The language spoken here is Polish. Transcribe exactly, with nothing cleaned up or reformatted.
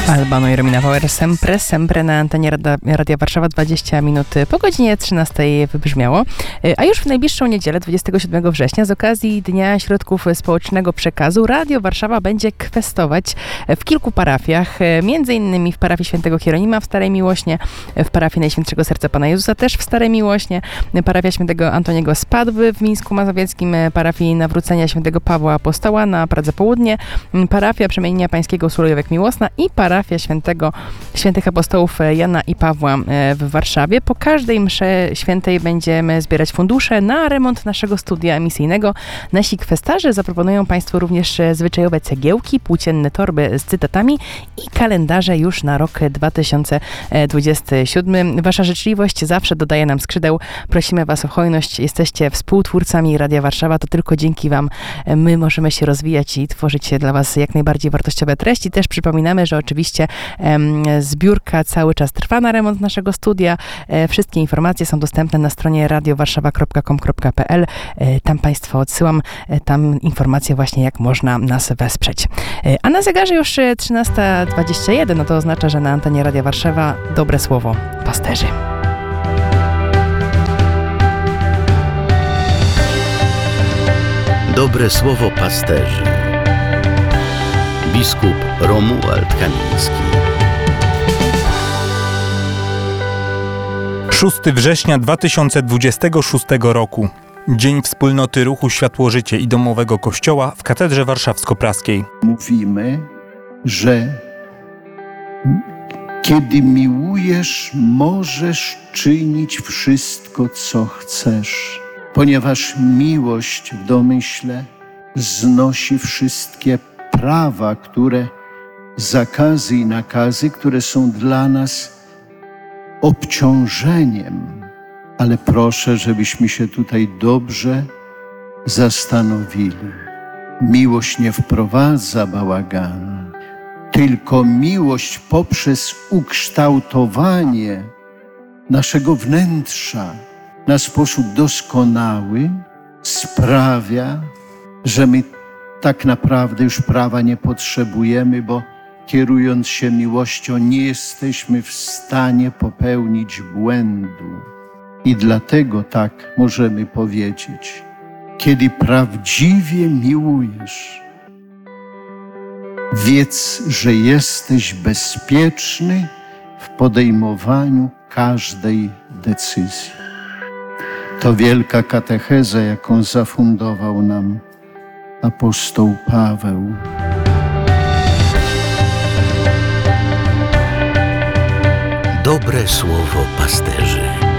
Albano i Romina Power sempre, sempre na antenie Radia, Radia Warszawa. Dwadzieścia minut po godzinie trzynastej wybrzmiało. A już w najbliższą niedzielę, dwudziestego siódmego września, z okazji Dnia Środków Społecznego Przekazu, Radio Warszawa będzie kwestować w kilku parafiach, między innymi w parafii Świętego Hieronima w Starej Miłośnie, w parafii Najświętszego Serca Pana Jezusa też w Starej Miłośnie, parafia Świętego Antoniego z Padwy w Mińsku Mazowieckim, parafii Nawrócenia Świętego Pawła Apostoła na Pradze Południe, parafia Przemienienia Pańskiego Sulejówek Miłosna i parafia Świętego, Świętych Apostołów Jana i Pawła w Warszawie. Po każdej mszy świętej będziemy zbierać fundusze na remont naszego studia emisyjnego. Nasi kwestarze zaproponują Państwu również zwyczajowe cegiełki, płócienne torby z cytatami i kalendarze już na rok dwa tysiące dwudziesty siódmy. Wasza życzliwość zawsze dodaje nam skrzydeł. Prosimy Was o hojność. Jesteście współtwórcami Radia Warszawa. To tylko dzięki Wam my możemy się rozwijać i tworzyć dla Was jak najbardziej wartościowe treści. Też przypominamy, że oczywiście zbiórka cały czas trwa na remont naszego studia. Wszystkie informacje są dostępne na stronie radio warszawa kropka com kropka p l. Tam Państwu odsyłam tam informacje właśnie, jak można nas wesprzeć. A na zegarze już trzynasta dwadzieścia jeden, no to oznacza, że na antenie Radia Warszawa dobre słowo pasterzy. Dobre słowo pasterzy. Biskup Romuald Kamiński. szóstego września dwa tysiące dwudziestego szóstego roku. Dzień Wspólnoty Ruchu Światło-Życie i Domowego Kościoła w Katedrze Warszawsko-Praskiej. Mówimy, że kiedy miłujesz, możesz czynić wszystko, co chcesz, ponieważ miłość w domyśle znosi wszystkie prawa, które, zakazy i nakazy, które są dla nas obciążeniem. Ale proszę, żebyśmy się tutaj dobrze zastanowili. Miłość nie wprowadza bałaganu, tylko miłość poprzez ukształtowanie naszego wnętrza na sposób doskonały sprawia, że my tak naprawdę już prawa nie potrzebujemy, bo kierując się miłością nie jesteśmy w stanie popełnić błędu. I dlatego tak możemy powiedzieć, kiedy prawdziwie miłujesz, wiedz, że jesteś bezpieczny w podejmowaniu każdej decyzji. To wielka katecheza, jaką zafundował nam apostoł Paweł. Dobre słowo pasterzy.